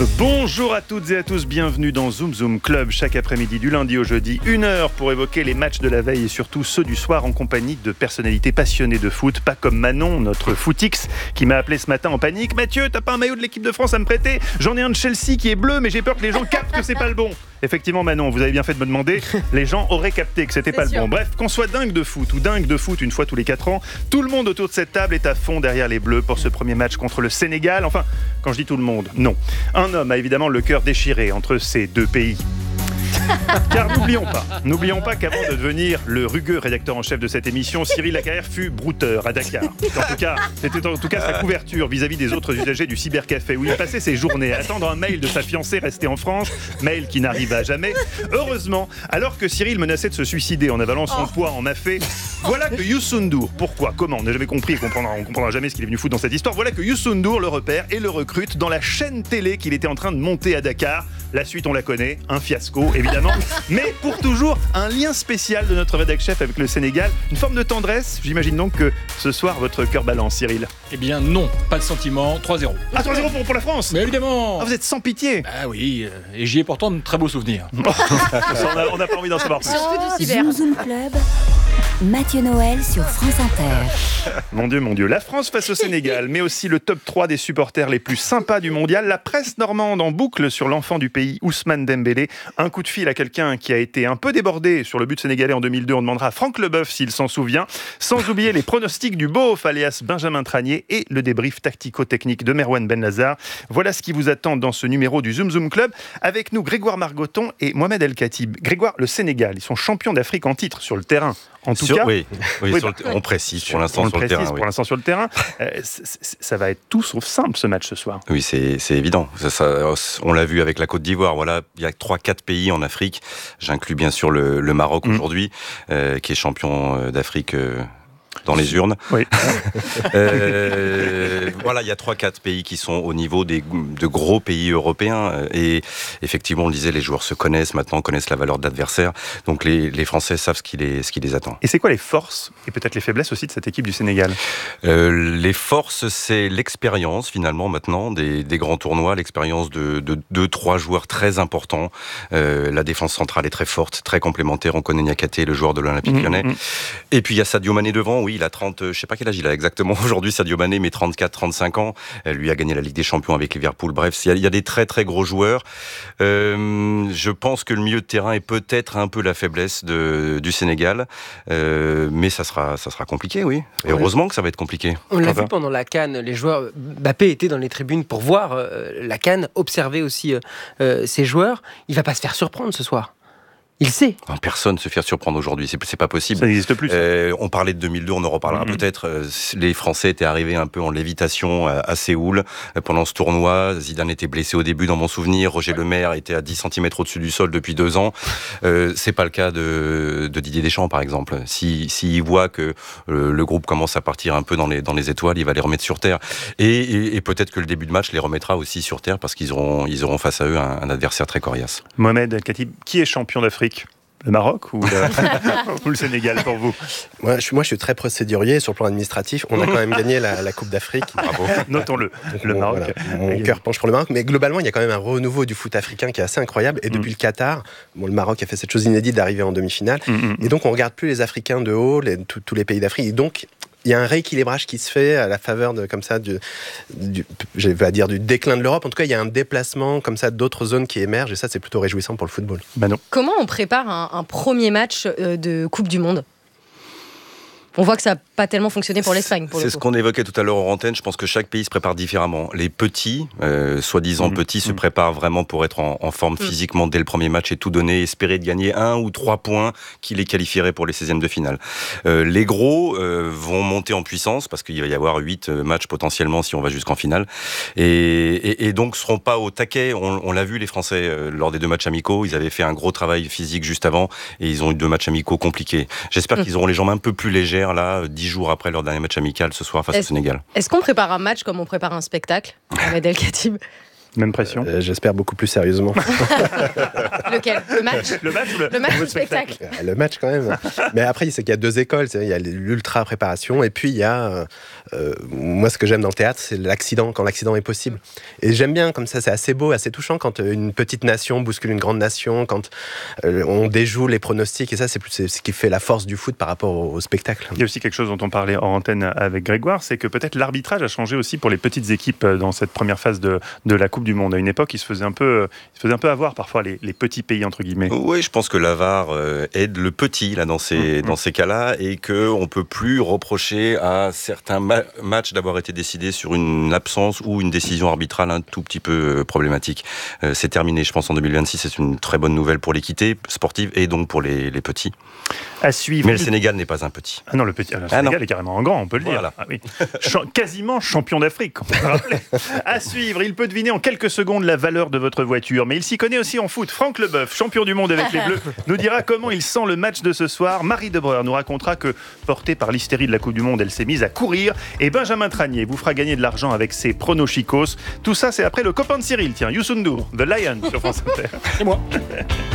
Bonjour à toutes et à tous, bienvenue dans Zoom Zoom Club, chaque après-midi du lundi au jeudi, 1 heure pour évoquer les matchs de la veille et surtout ceux du soir en compagnie de personnalités passionnées de foot, pas comme Manon, notre footix, qui m'a appelé ce matin en panique. Mathieu, t'as pas un maillot de l'équipe de France à me prêter ? J'en ai un de Chelsea qui est bleu, mais j'ai peur que les gens captent que c'est pas le bon. Effectivement Manon, vous avez bien fait de me demander, les gens auraient capté que c'était pas le bon. Bref, qu'on soit dingue de foot ou dingue de foot une fois tous les 4 ans, tout le monde autour de cette table est à fond derrière les Bleus pour ce premier match contre le Sénégal. Enfin, quand je dis tout le monde, non. Un homme a évidemment le cœur déchiré entre ces deux pays. Car n'oublions pas qu'avant de devenir le rugueux rédacteur en chef de cette émission, Cyril Lacaère fut brouteur à Dakar. C'était en tout cas sa couverture vis-à-vis des autres usagers du cybercafé où il passait ses journées à attendre un mail de sa fiancée restée en France, mail qui n'arriva jamais. Heureusement, alors que Cyril menaçait de se suicider en avalant son poids en mafé, voilà que Youssou N'Dour, pourquoi, comment, on n'a jamais compris et on comprendra jamais ce qu'il est venu foutre dans cette histoire, voilà que Youssou N'Dour le repère et le recrute dans la chaîne télé qu'il était en train de monter à Dakar. La suite, on la connaît, un fiasco, évidemment. Mais pour toujours, un lien spécial de notre rédac-chef avec le Sénégal. Une forme de tendresse. J'imagine donc que ce soir, votre cœur balance, Cyril. Eh bien non, pas de sentiment, 3-0. Ah, 3-0 pour la France ? Mais évidemment. Ah, vous êtes sans pitié. Ah oui, et j'y ai pourtant de très beaux souvenirs. On n'a pas envie d'en savoir plus. Surtout du cyber. Zoom Zoom Club, Mathieu Noël sur France Inter. Mon Dieu, la France face au Sénégal, mais aussi le top 3 des supporters les plus sympas du mondial. La presse normande en boucle sur l'enfant du pays, Ousmane Dembélé. Un coup de fil à quelqu'un qui a été un peu débordé sur le but sénégalais en 2002. On demandera à Franck Leboeuf s'il s'en souvient. Sans oublier les pronostics du beauf, alias Benjamin Tranier, et le débrief tactico-technique de Merwan Benlazar. Voilà ce qui vous attend dans ce numéro du Zoom Zoom Club. Avec nous, Grégoire Margoton et Mohamed El Khatib. Grégoire, le Sénégal, ils sont champions d'Afrique en titre sur le terrain. En tout cas, on précise pour l'instant sur le terrain. Pour l'instant sur le terrain, ça va être tout sauf simple ce match ce soir. Oui, c'est évident. On l'a vu avec la Côte d'Ivoire. Voilà, il y a 3-4 pays en Afrique. J'inclus bien sûr le Maroc aujourd'hui, qui est champion d'Afrique. Dans les urnes. Oui. Voilà, il y a 3-4 pays qui sont au niveau de gros pays européens. Et effectivement, on le disait, les joueurs se connaissent maintenant, connaissent la valeur de l'adversaire. Donc les Français savent ce qui les attend. Et c'est quoi les forces et peut-être les faiblesses aussi de cette équipe du Sénégal ? Les forces, c'est l'expérience finalement maintenant des grands tournois, l'expérience de 2-3 joueurs très importants. La défense centrale est très forte, très complémentaire. On connaît Niakhaté, le joueur de l'Olympique Lyonnais. Et puis il y a Sadio Mané devant. Oui, il a 30, je sais pas quel âge il a exactement aujourd'hui, Sadio Mané, mais 34-35 ans. Lui a gagné la Ligue des Champions avec Liverpool. Bref, il y a des très très gros joueurs. Je pense que le milieu de terrain est peut-être un peu la faiblesse du Sénégal, mais ça sera compliqué, oui. Et heureusement que ça va être compliqué. On l'a vu pendant la CAN, les joueurs, Mbappé était dans les tribunes pour voir la CAN, observer aussi ses joueurs. Il va pas se faire surprendre ce soir. Il sait. Personne ne se fait surprendre aujourd'hui, c'est pas possible. Ça n'existe plus. On parlait de 2002, on en reparlera peut-être. Les Français étaient arrivés un peu en lévitation à Séoul pendant ce tournoi. Zidane était blessé au début dans mon souvenir. Roger Lemaire était à 10 cm au-dessus du sol depuis 2 ans. C'est pas le cas de Didier Deschamps, par exemple. S'il voit que le groupe commence à partir un peu dans les étoiles, il va les remettre sur terre. Et peut-être que le début de match les remettra aussi sur terre parce qu'ils auront face à eux un adversaire très coriace. Mohamed El Khatib, qui est champion d'Afrique ? Le Maroc ou le Sénégal pour vous ? Moi, je suis très procédurier sur le plan administratif. On a quand même gagné la Coupe d'Afrique. Bravo. Notons-le. Le Maroc. Voilà, mon cœur penche pour le Maroc. Mais globalement, il y a quand même un renouveau du foot africain qui est assez incroyable. Et depuis le Qatar, le Maroc a fait cette chose inédite d'arriver en demi-finale. Et donc, on regarde plus les Africains de haut, tous les pays d'Afrique. Et donc, il y a un rééquilibrage qui se fait à la faveur du déclin de l'Europe. En tout cas, il y a un déplacement comme ça d'autres zones qui émergent et ça, c'est plutôt réjouissant pour le football. Non. Comment on prépare un premier match de Coupe du Monde ? On voit que ça n'a pas tellement fonctionné pour l'Espagne. C'est ce qu'on évoquait tout à l'heure en antenne. Je pense que chaque pays se prépare différemment. Les petits, soi-disant petits, se préparent vraiment pour être en forme physiquement dès le premier match et tout donner, espérer de gagner 1 ou 3 points qui les qualifieraient pour les 16e de finale. Les gros vont monter en puissance parce qu'il va y avoir 8 matchs potentiellement si on va jusqu'en finale. Et donc ne seront pas au taquet. On l'a vu, les Français, lors des 2 matchs amicaux, ils avaient fait un gros travail physique juste avant et ils ont eu 2 matchs amicaux compliqués. J'espère qu'ils auront les jambes un peu plus légères là, 10 jours après leur dernier match amical ce soir face au Sénégal. Est-ce qu'on prépare un match comme on prépare un spectacle, Mohamed El Khatib ? Même pression. J'espère beaucoup plus sérieusement. Lequel? Le match? Le match ou Le match ou ou le spectacle? Le match quand même. Mais après, c'est qu'il y a deux écoles. Il y a l'ultra préparation et puis il y a... moi, ce que j'aime dans le théâtre, c'est l'accident, quand l'accident est possible. Et j'aime bien, comme ça, c'est assez beau, assez touchant quand une petite nation bouscule une grande nation, quand on déjoue les pronostics. Et ça, c'est ce qui fait la force du foot par rapport au spectacle. Il y a aussi quelque chose dont on parlait en antenne avec Grégoire, c'est que peut-être l'arbitrage a changé aussi pour les petites équipes dans cette première phase de la Coupe du Monde. À une époque, il se faisait un peu avoir parfois les petits pays, entre guillemets. Oui, je pense que la VAR aide le petit là, dans ces cas-là, et qu'on ne peut plus reprocher à certains matchs d'avoir été décidés sur une absence ou une décision arbitrale un tout petit peu problématique. C'est terminé, je pense, en 2026. C'est une très bonne nouvelle pour l'équité sportive et donc pour les petits. À suivre. Mais le Sénégal n'est pas un petit. Ah non, le Sénégal est carrément un grand, on peut le dire. Voilà. Ah oui. Quasiment champion d'Afrique, on peut le rappeler. À suivre, il peut deviner en quelques secondes la valeur de votre voiture, mais il s'y connaît aussi en foot. Franck Leboeuf, champion du monde avec les Bleus, nous dira comment il sent le match de ce soir. Marie Debreur nous racontera que, portée par l'hystérie de la Coupe du Monde, elle s'est mise à courir. Et Benjamin Tranier vous fera gagner de l'argent avec ses pronochicos. Tout ça, c'est après le copain de Cyril, tiens, Youssou N'Dour, The Lion sur France Inter. C'est moi.